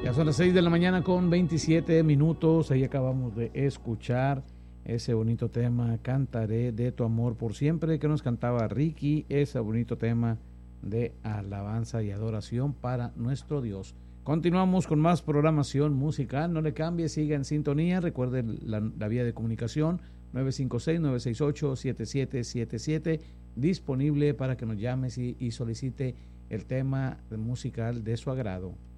Ya son las 6 de la mañana con 27 minutos. Ahí acabamos de escuchar ese bonito tema, Cantaré de tu amor por siempre, que nos cantaba Ricky, ese bonito tema de alabanza y adoración para nuestro Dios. Continuamos con más programación musical, no le cambie, siga en sintonía, recuerde la vía de comunicación 956-968-7777, disponible para que nos llames y solicite el tema musical de su agrado.